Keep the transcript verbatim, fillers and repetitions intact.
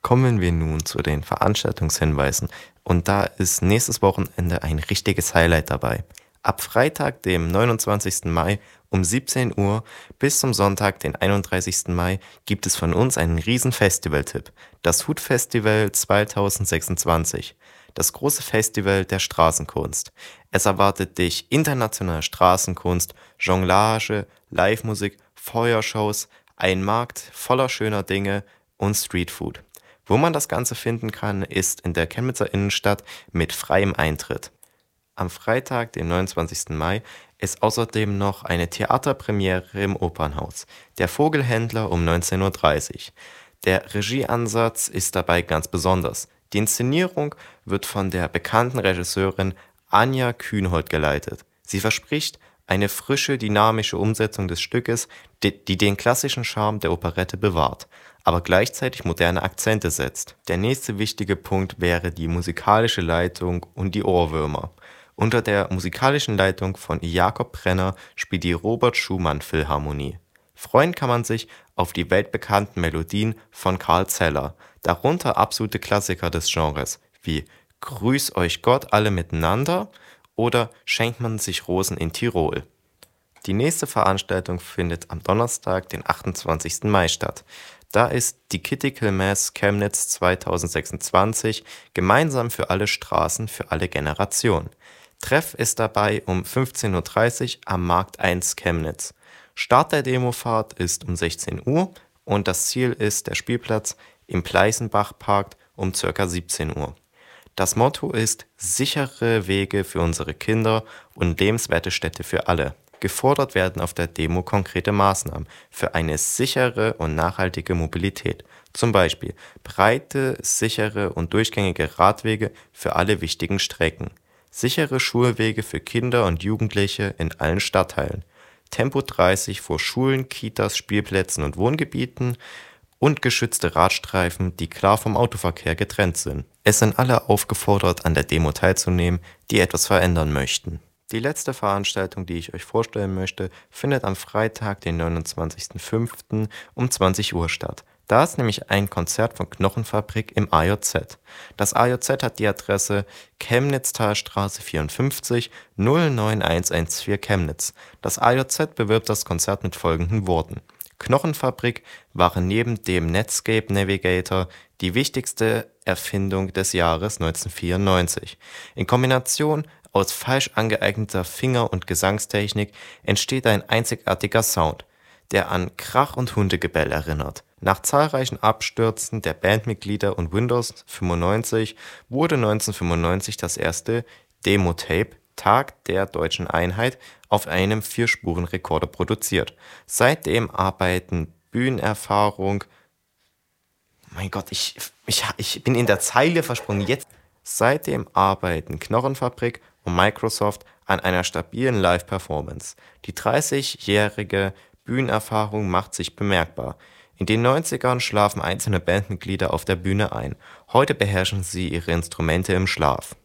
Kommen wir nun zu den Veranstaltungshinweisen. Und da ist nächstes Wochenende ein richtiges Highlight dabei. Ab Freitag, dem neunundzwanzigsten Mai um siebzehn Uhr bis zum Sonntag, den einunddreißigsten Mai, gibt es von uns einen riesen Festivaltipp. Das Hut-Festival zweitausendsechsundzwanzig. Das große Festival der Straßenkunst. Es erwartet dich internationale Straßenkunst, Jonglage, Live-Musik, Feuershows, ein Markt voller schöner Dinge und Streetfood. Wo man das Ganze finden kann, ist in der Chemnitzer Innenstadt mit freiem Eintritt. Am Freitag, dem neunundzwanzigsten Mai, ist außerdem noch eine Theaterpremiere im Opernhaus. Der Vogelhändler um neunzehn Uhr dreißig. Der Regieansatz ist dabei ganz besonders. Die Inszenierung wird von der bekannten Regisseurin Anja Kühnhold geleitet. Sie verspricht eine frische, dynamische Umsetzung des Stückes, die, die den klassischen Charme der Operette bewahrt, aber gleichzeitig moderne Akzente setzt. Der nächste wichtige Punkt wäre die musikalische Leitung und die Ohrwürmer. Unter der musikalischen Leitung von Jakob Brenner spielt die Robert Schumann Philharmonie. Freuen kann man sich auf die weltbekannten Melodien von Karl Zeller, darunter absolute Klassiker des Genres wie Grüß euch Gott alle miteinander oder Schenkt man sich Rosen in Tirol. Die nächste Veranstaltung findet am Donnerstag, den achtundzwanzigsten Mai statt. Da ist die Kittical Mass Chemnitz zweitausendsechsundzwanzig gemeinsam für alle Straßen, für alle Generationen. Treff ist dabei um fünfzehn Uhr dreißig am Markt eins Chemnitz. Start der Demofahrt ist um sechzehn Uhr und das Ziel ist der Spielplatz im Pleißenbach-Park um ca. siebzehn Uhr. Das Motto ist sichere Wege für unsere Kinder und lebenswerte Städte für alle. Gefordert werden auf der Demo konkrete Maßnahmen für eine sichere und nachhaltige Mobilität. Zum Beispiel breite, sichere und durchgängige Radwege für alle wichtigen Strecken. Sichere Schulwege für Kinder und Jugendliche in allen Stadtteilen. Tempo dreißig vor Schulen, Kitas, Spielplätzen und Wohngebieten und geschützte Radstreifen, die klar vom Autoverkehr getrennt sind. Es sind alle aufgefordert, an der Demo teilzunehmen, die etwas verändern möchten. Die letzte Veranstaltung, die ich euch vorstellen möchte, findet am Freitag, den neunundzwanzigsten fünften um zwanzig Uhr statt. Da ist nämlich ein Konzert von Knochenfabrik im A J Z. Das A J Z hat die Adresse Chemnitztalstraße vierundfünfzig null neun eins eins vier Chemnitz. Das A J Z bewirbt das Konzert mit folgenden Worten: Knochenfabrik waren neben dem Netscape Navigator die wichtigste Erfindung des Jahres neunzehnhundertvierundneunzig. In Kombination aus falsch angeeigneter Finger- und Gesangstechnik entsteht ein einzigartiger Sound, der an Krach und Hundegebell erinnert. Nach zahlreichen Abstürzen der Bandmitglieder und Windows fünfundneunzig wurde neunzehnhundertfünfundneunzig das erste Demo-Tape Tag der Deutschen Einheit auf einem Vierspurenrekorder produziert. Seitdem arbeiten Bühnenerfahrung Mein Gott, ich, ich, ich bin in der Zeile versprungen. Jetzt. Seitdem arbeiten Knochenfabrik und Microsoft an einer stabilen Live-Performance. Die dreißigjährige Bühnenerfahrung macht sich bemerkbar. In den neunzigern schlafen einzelne Bandmitglieder auf der Bühne ein. Heute beherrschen sie ihre Instrumente im Schlaf.